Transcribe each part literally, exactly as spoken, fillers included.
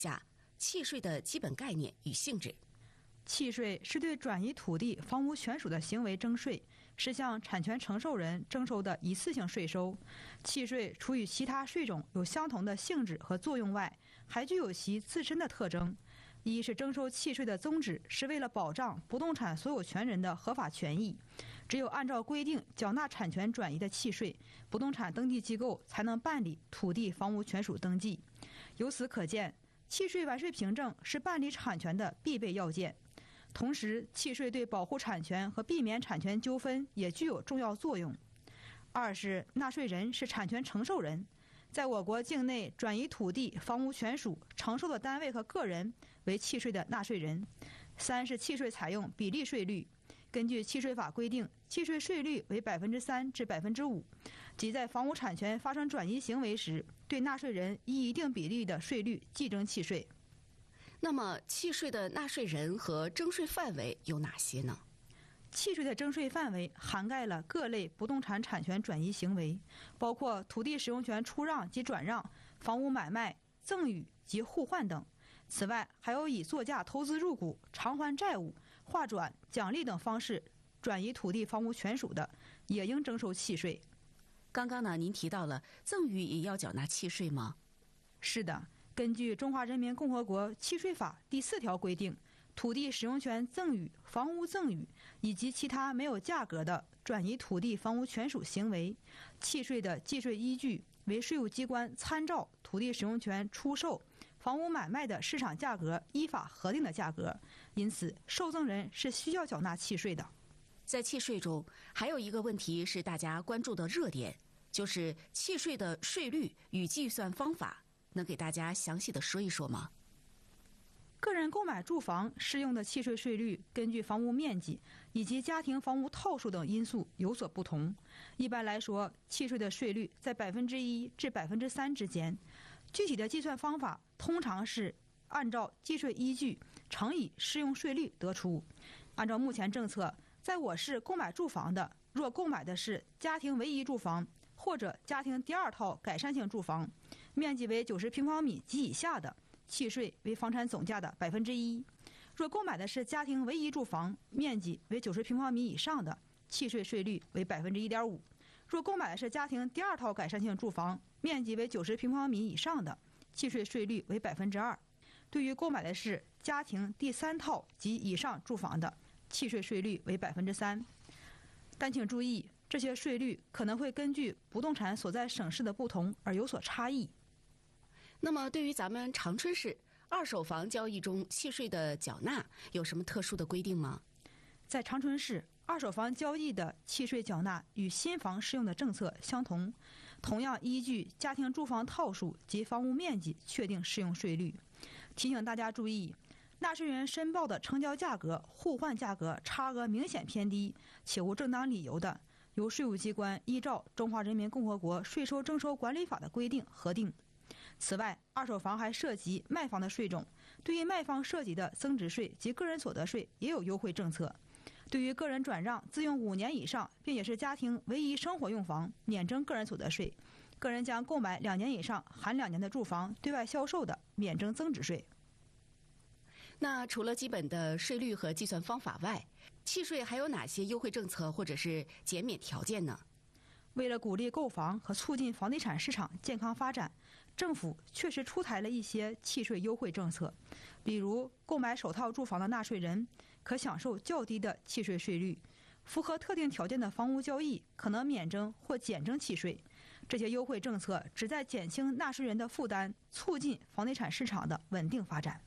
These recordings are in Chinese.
下契税的基本概念与性质。 契税是对转移土地房屋权属的行为征税，是向产权承受人征收的一次性税收。契税除与其他税种有相同的性质和作用外，还具有其自身的特征。一是征收契税的宗旨是为了保障不动产所有权人的合法权益，只有按照规定缴纳产权转移的契税，不动产登记机构才能办理土地房屋权属登记。由此可见，契税完税凭证是办理产权的必备要件。同时，契税对保护产权和避免产权纠纷也具有重要作用。二是纳税人是产权承受人，在我国境内转移土地房屋权属承受的单位和个人为契税的纳税人。三是契税采用比例税率，根据契税法规定，契税税率为百分之三至百分之五，即在房屋产权发生转移行为时，对纳税人以一定比例的税率计征契税。 那么，契税的纳税人和征税范围有哪些呢？ 契税的征税范围涵盖了各类不动产产权转移行为，包括土地使用权出让及转让、房屋买卖、赠与及互换等。此外，还有以作价投资入股、偿还债务、划转、奖励等方式转移土地房屋权属的，也应征收契税。 刚刚呢，您提到了赠与也要缴纳契税吗？ 是的。根据《中华人民共和国契税法》第四条规定，土地使用权赠与、房屋赠与以及其他没有价格的转移土地房屋权属行为，契税的计税依据为税务机关参照土地使用权出售、房屋买卖的市场价格依法核定的价格，因此受赠人是需要缴纳契税的。 在契税中，还有一个问题是大家关注的热点，就是契税的税率与计算方法。能给大家详细的说一说吗？ 个人购买住房适用的契税税率根据房屋面积以及家庭房屋套数等因素有所不同。一般来说，契税的税率在百分之一至百分之三之间。具体的计算方法通常是按照计税依据乘以适用税率得出。按照目前政策，在我市购买住房的，若购买的是家庭唯一住房或者家庭第二套改善性住房，面积为九十平方米及以下的，契税为房产总价的百分之一；若购买的是家庭唯一住房，面积为九十平方米以上的，契税税率为百分之一点五；若购买的是家庭第二套改善性住房，面积为九十平方米以上的，契税税率为百分之二。对于购买的是家庭第三套及以上住房的，契税税率为百分之三。但请注意，这些税率可能会根据不动产所在省市的不同而有所差异。 那么对于咱们长春市二手房交易中契税的缴纳有什么特殊的规定吗？ 在长春市，二手房交易的契税缴纳与新房适用的政策相同，同样依据家庭住房套数及房屋面积确定适用税率。提醒大家注意，纳税人申报的成交价格、互换价格差额明显偏低且无正当理由的，由税务机关依照《中华人民共和国税收征收管理法》的规定核定。此外，二手房还涉及卖方的税种，对于卖方涉及的增值税及个人所得税也有优惠政策。对于个人转让自用五年以上并且是家庭唯一生活用房，免征个人所得税；个人将购买两年以上含两年的住房对外销售的，免征增值税。 那除了基本的税率和计算方法外，契税还有哪些优惠政策或者是减免条件呢？ 为了鼓励购房和促进房地产市场健康发展，政府确实出台了一些契税优惠政策，比如购买首套住房的纳税人可享受较低的契税税率，符合特定条件的房屋交易可能免征或减征契税。这些优惠政策旨在减轻纳税人的负担，促进房地产市场的稳定发展。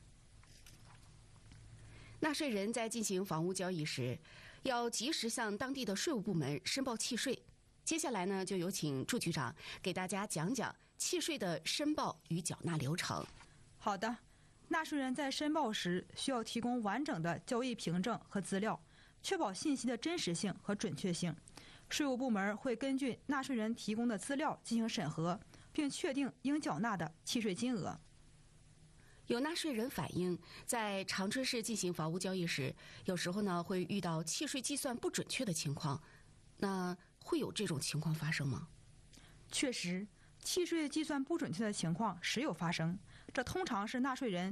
纳税人在进行房屋交易时，要及时向当地的税务部门申报契税。接下来呢，就有请祝局长给大家讲讲契税的申报与缴纳流程。 好的，纳税人在申报时需要提供完整的交易凭证和资料，确保信息的真实性和准确性。税务部门会根据纳税人提供的资料进行审核，并确定应缴纳的契税金额。 有纳税人反映，在长春市进行房屋交易时，有时候呢会遇到契税计算不准确的情况，那会有这种情况发生吗？ 确实，契税计算不准确的情况时有发生，这通常是纳税人